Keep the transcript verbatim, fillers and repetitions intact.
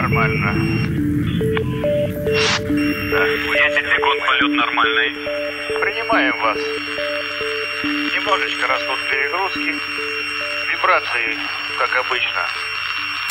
нормально. Да. десять секунд, полет нормальный. Принимаем вас. Немножечко растут перегрузки. Вибрации, как обычно.